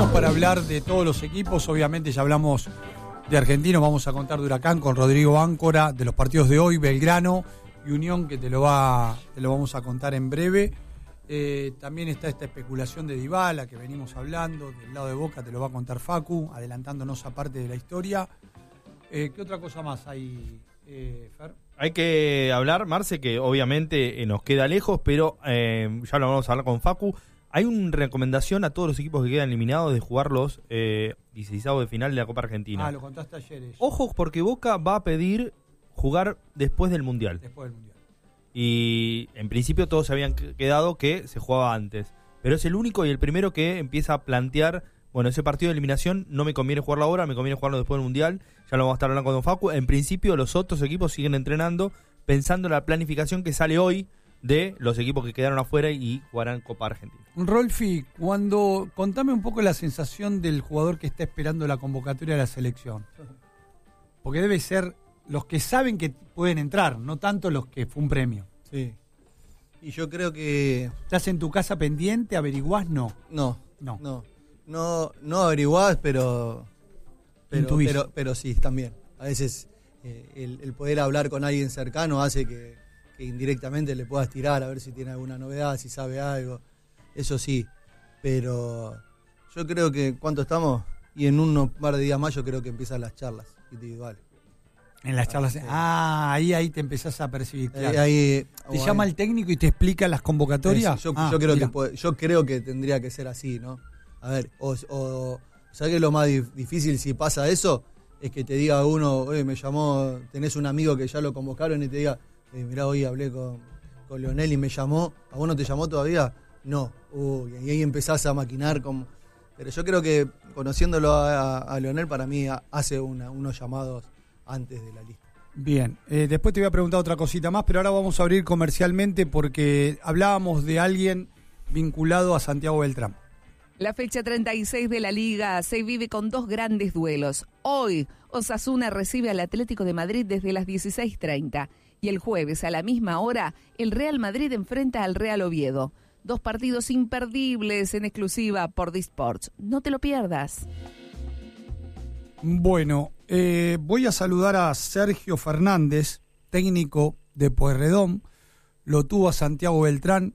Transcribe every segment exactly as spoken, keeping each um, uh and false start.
tenemos para hablar de todos los equipos. Obviamente ya hablamos de Argentinos, vamos a contar de Huracán con Rodrigo Áncora, de los partidos de hoy, Belgrano y Unión, que te lo va te lo vamos a contar en breve. Eh, también está esta especulación de Dybala que venimos hablando, del lado de Boca te lo va a contar Facu, adelantándonos a parte de la historia. Eh, ¿Qué otra cosa más hay, eh, Fer? Hay que hablar, Marce, que obviamente eh, nos queda lejos, pero eh, ya lo vamos a hablar con Facu. Hay una recomendación a todos los equipos que quedan eliminados de jugar los eh, dieciseisavos de final de la Copa Argentina. Ah, lo contaste ayer eso. Ojo, porque Boca va a pedir jugar después del Mundial. Después del Mundial. Y en principio todos se habían quedado que se jugaba antes. Pero es el único y el primero que empieza a plantear, bueno, ese partido de eliminación no me conviene jugarlo ahora, me conviene jugarlo después del Mundial. Ya lo vamos a estar hablando con Don Facu. En principio los otros equipos siguen entrenando pensando en la planificación que sale hoy de los equipos que quedaron afuera y jugarán Copa Argentina. Rolfi, cuando contame un poco la sensación del jugador que está esperando la convocatoria de la selección. Porque debe ser los que saben que pueden entrar, no tanto los que fue un premio. Sí. Y yo creo que... ¿Estás en tu casa pendiente? ¿Averiguás? No. No, no. No, no, no averiguás, pero... Pero, pero, pero sí, también. A veces eh, el, el poder hablar con alguien cercano hace que, que indirectamente le puedas tirar a ver si tiene alguna novedad, si sabe algo. Eso sí. Pero yo creo que, ¿cuánto estamos? Y en unos par de días más yo creo que empiezan las charlas individuales. En las charlas. Ah, sí. ah ahí, ahí te empezás a percibir. Claro. Ahí, ahí, ¿Te llama ahí el técnico y te explica las convocatorias? Eso, yo, ah, yo, creo que puede, yo creo que tendría que ser así, ¿no? A ver, o... o ¿sabes qué es lo más difícil si pasa eso? Es que te diga uno, oye, me llamó, tenés un amigo que ya lo convocaron y te diga, eh, mirá, hoy hablé con, con Leonel y me llamó, ¿a vos no te llamó todavía? No, uy, y ahí empezás a maquinar. Como... Pero yo creo que conociéndolo a, a Leonel, para mí hace una, unos llamados antes de la lista. Bien, eh, después te voy a preguntar otra cosita más, pero ahora vamos a abrir comercialmente porque hablábamos de alguien vinculado a Santiago Beltrán. La fecha treinta y seis de la Liga se vive con dos grandes duelos. Hoy, Osasuna recibe al Atlético de Madrid desde las dieciséis treinta. Y el jueves, a la misma hora, el Real Madrid enfrenta al Real Oviedo. Dos partidos imperdibles en exclusiva por Disports. No te lo pierdas. Bueno, eh, voy a saludar a Sergio Fernández, técnico de Pueyrredón. Lo tuvo a Santiago Beltrán.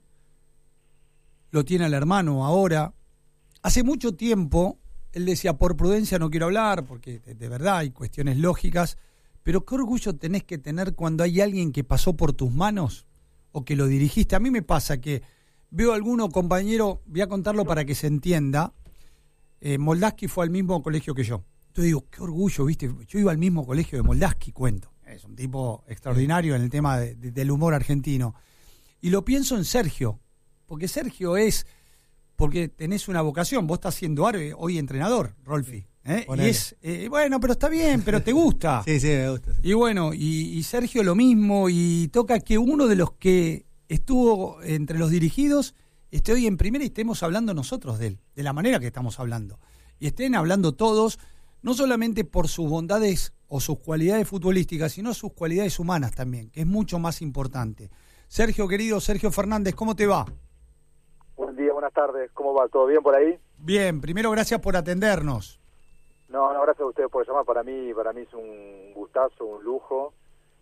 Lo tiene al hermano ahora. Hace mucho tiempo, él decía, por prudencia no quiero hablar, porque de, de verdad hay cuestiones lógicas, pero qué orgullo tenés que tener cuando hay alguien que pasó por tus manos o que lo dirigiste. A mí me pasa que veo a alguno compañero, voy a contarlo para que se entienda, eh, Moldaski fue al mismo colegio que yo. Yo digo, qué orgullo, ¿viste? Yo iba al mismo colegio de Moldaski, cuento. Es un tipo extraordinario en el tema de, de, del humor argentino. Y lo pienso en Sergio, porque Sergio es... Porque tenés una vocación, vos estás siendo hoy entrenador, Rolfi. ¿eh? Y es, eh, bueno, pero está bien, pero te gusta. Sí, sí, me gusta. Sí. Y bueno, y, y Sergio lo mismo, y toca que uno de los que estuvo entre los dirigidos esté hoy en primera y estemos hablando nosotros de él, de la manera que estamos hablando. Y estén hablando todos, no solamente por sus bondades o sus cualidades futbolísticas, sino sus cualidades humanas también, que es mucho más importante. Sergio, querido, Sergio Fernández, ¿cómo te va? Buen día, buenas tardes. ¿Cómo va? ¿Todo bien por ahí? Bien, primero gracias por atendernos. No, no, gracias a ustedes por llamar. Para mí, para mí es un gustazo, un lujo.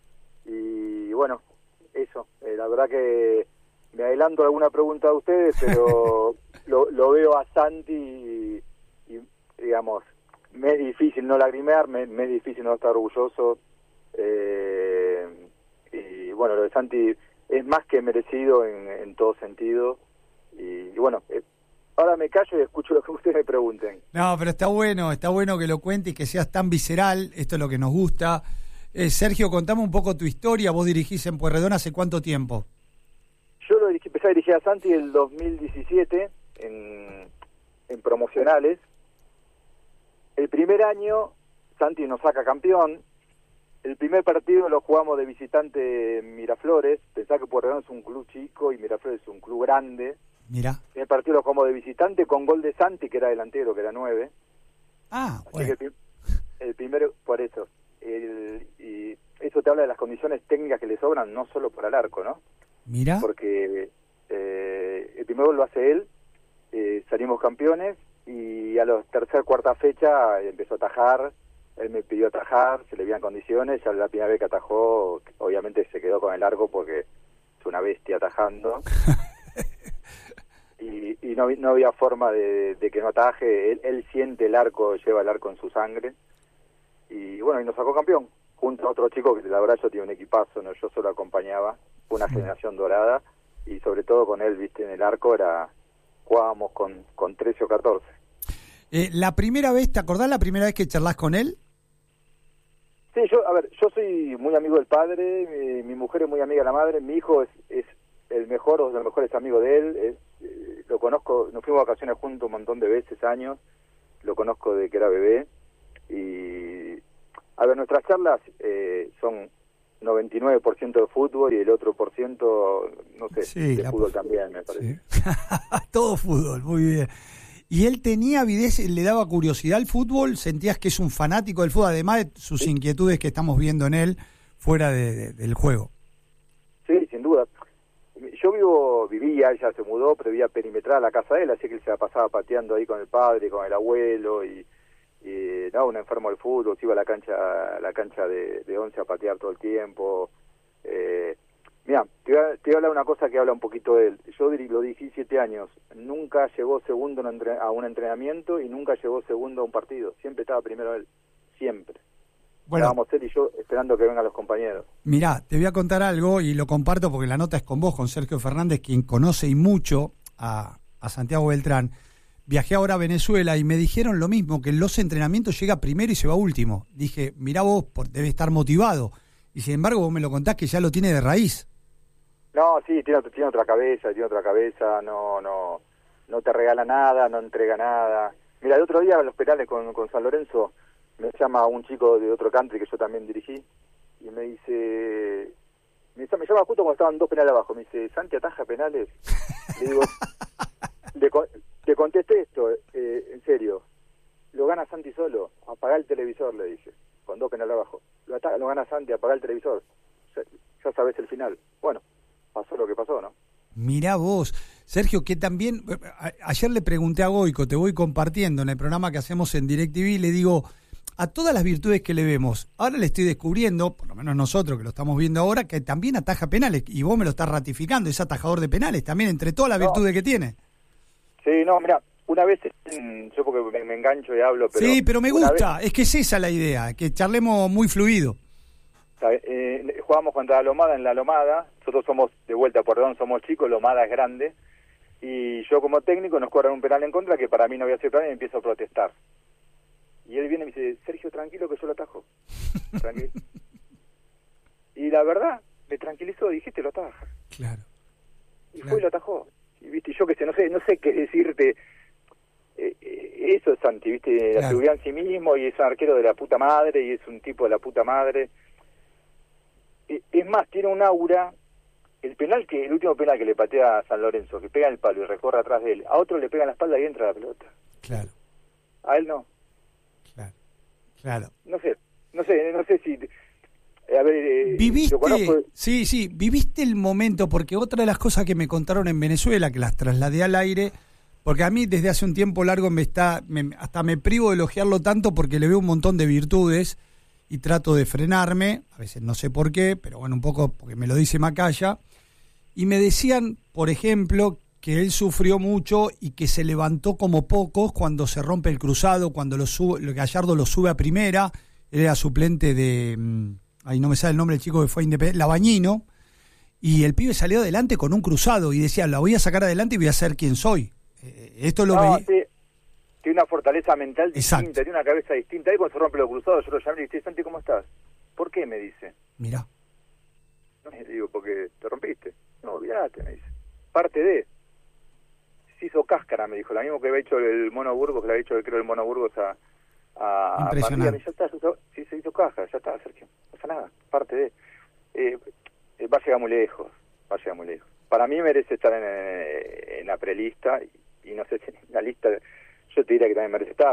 Y bueno, eso. Eh, la verdad que me adelanto a alguna pregunta de ustedes, pero lo, lo veo a Santi y, y, digamos, me es difícil no lagrimear, me, me es difícil no estar orgulloso. Eh, y bueno, lo de Santi es más que merecido en, en todo sentido. Y, y bueno, eh, ahora me callo y escucho lo que ustedes me pregunten. No, pero está bueno, está bueno que lo cuentes y que seas tan visceral, esto es lo que nos gusta. Eh, Sergio, contame un poco tu historia, vos dirigís en Pueyrredón ¿hace cuánto tiempo? Yo lo dirigí, empecé a dirigir a Santi en el dos mil diecisiete, en, en promocionales. El primer año, Santi nos saca campeón. El primer partido lo jugamos de visitante en Miraflores. Pensá que Pueyrredón es un club chico y Miraflores es un club grande. Mira. El partido lo jugamos de visitante con gol de Santi, que era delantero, que era nueve. Ah, Así bueno. que el, el primero, por eso. El, y eso te habla de las condiciones técnicas que le sobran, no solo para el arco, ¿no? Mira. Porque eh, el primer gol lo hace él, eh, salimos campeones, y a la tercera, cuarta fecha empezó a atajar, él me pidió atajar, se le veían condiciones, ya la primera vez que atajó, obviamente se quedó con el arco porque es una bestia atajando. y y no, no había forma de, de que no ataje, él, él siente el arco, lleva el arco en su sangre, y bueno, y nos sacó campeón, junto a otro chico que la verdad yo tenía un equipazo, no, yo solo acompañaba, fue una generación dorada, y sobre todo con él, viste, en el arco era, jugábamos con, con trece o catorce. Eh, la primera vez, ¿te acordás la primera vez que charlás con él? Sí, yo, a ver, yo soy muy amigo del padre, mi, mi mujer es muy amiga de la madre, mi hijo es, es el mejor o de los mejores amigos de él, es, eh, lo conozco, nos fuimos a vacaciones juntos un montón de veces, años, lo conozco de que era bebé, y a ver, nuestras charlas eh, son noventa y nueve por ciento de fútbol y el otro por ciento, no sé, Sí, de la- fútbol también, me parece. Sí. Todo fútbol, muy bien. ¿Y él tenía avidez, le daba curiosidad al fútbol? ¿Sentías que es un fanático del fútbol, además de sus Sí. inquietudes que estamos viendo en él fuera de- de- del juego? Sí, sin duda. Yo vivo, vivía, ella se mudó, pero vivía perimetral a la casa de él, así que él se la pasaba pateando ahí con el padre, con el abuelo, y, y no, un enfermo del fútbol, se iba a la cancha, a la cancha de, de once a patear todo el tiempo. Eh, mira, te voy, a, te voy a hablar una cosa que habla un poquito de él. Yo di- lo diecisiete años, nunca llegó segundo en un entre- a un entrenamiento y nunca llegó segundo a un partido. Siempre estaba primero él, siempre. Bueno, Estábamos él y yo esperando que vengan los compañeros. mirá, te voy a contar algo y lo comparto porque la nota es con vos, con Sergio Fernández, quien conoce y mucho a, a Santiago Beltrán. Viajé ahora a Venezuela y me dijeron lo mismo, que en los entrenamientos llega primero y se va último. Dije, mirá vos, por- debe estar motivado. Y sin embargo vos me lo contás que ya lo tiene de raíz. No, sí, tiene, tiene otra cabeza, tiene otra cabeza, no no no te regala nada, no entrega nada. Mira, el otro día en los penales con, con San Lorenzo me llama un chico de otro country que yo también dirigí y me dice, me, llama- me llama justo cuando estaban dos penales abajo, me dice, ¿Santi ataja penales? Le digo, le, con- le contesté esto, eh, en serio, lo gana Santi solo, apagá el televisor, le dije, con dos penales abajo, lo, ata- lo gana Santi, apagá el televisor, ya, ya sabés el final. Bueno, pasó lo que pasó, ¿no? Mirá vos, Sergio, que también, a- ayer le pregunté a Goico, te voy compartiendo en el programa que hacemos en DirecTV, le digo, a todas las virtudes que le vemos, ahora le estoy descubriendo, por lo menos nosotros que lo estamos viendo ahora, que también ataja penales, y vos me lo estás ratificando, es atajador de penales, también entre todas las No. virtudes que tiene. Sí, no, mira, una vez, mm, yo porque me, me engancho y hablo, pero... sí, pero me una gusta, vez, es que es esa la idea, que charlemos muy fluido. ¿sabe? Eh, jugamos contra la Lomada en la Lomada, nosotros somos, de vuelta por Redón, somos chicos, Lomada es grande, y yo como técnico nos cobran un penal en contra que para mí no había sido penal y empiezo a protestar. Y él viene y me dice, Sergio, tranquilo que yo lo atajo. Tranquilo. Y la verdad, me tranquilizó, dijiste, lo ataja. Claro. Y Claro. fue y lo atajó. Y viste, yo que sé, no sé, no sé qué decirte. Eh, eh, eso es Santi, viste, la Claro. seguridad en sí mismo, y es un arquero de la puta madre, y es un tipo de la puta madre. Eh, es más, tiene un aura. El penal que, el último penal que le patea a San Lorenzo, que pega en el palo y recorre atrás de él, a otro le pega en la espalda y entra la pelota. Claro, A él no. claro, claro. No sé, no sé, no sé si... eh, a ver, eh, ¿Viviste? lo conozco- Sí, sí, viviste el momento, porque otra de las cosas que me contaron en Venezuela, que las trasladé al aire, porque a mí desde hace un tiempo largo me está, me- hasta me privo de elogiarlo tanto porque le veo un montón de virtudes y trato de frenarme, a veces no sé por qué, pero bueno, un poco porque me lo dice Macaya, y me decían, por ejemplo, que él sufrió mucho y que se levantó como pocos cuando se rompe el cruzado, cuando lo sube, Gallardo lo sube a primera, él era suplente de, mm, ahí no me sale el nombre del chico que fue independiente, Labañino, y el pibe salió adelante con un cruzado y decía, la voy a sacar adelante y voy a ser quien soy. Eh, esto lo No, veía. sí, tiene una fortaleza mental Exacto. distinta, tiene una cabeza distinta. Ahí cuando se rompe los cruzados, yo lo llamé y le dije, Santi, ¿cómo estás? ¿Por qué? Me dice. Mirá, No, le digo, porque te rompiste. No, olvídate, me dice. Parte de... Se hizo cáscara, me dijo. Lo mismo que había hecho el Mono Burgos, que le había hecho, creo, el Mono Burgos a... a Impresionante. Matías. Ya está, se hizo- sí, se hizo cáscara, ya está, Sergio. No pasa nada, parte de... Eh, eh, va a llegar muy lejos, va a llegar muy lejos. Para mí merece estar en, en la prelista y, y no sé si en la lista... Yo te diría que también merece estar,